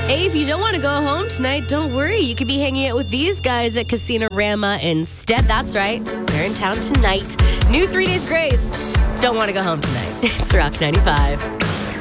Hey, if you don't want to go home tonight, don't worry. You could be hanging out with these guys at Casino Rama instead. That's right. They're in town tonight. New 3 Days Grace. Don't want to go home tonight. It's Rock 95.